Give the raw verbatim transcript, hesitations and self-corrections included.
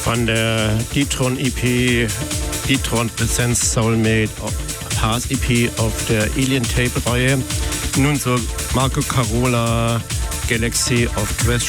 von der D-Tron E P, D-Tron Presents Soulmate Pass E P auf der Alien Tape Reihe. Nun so Marco Carola Galaxy of Question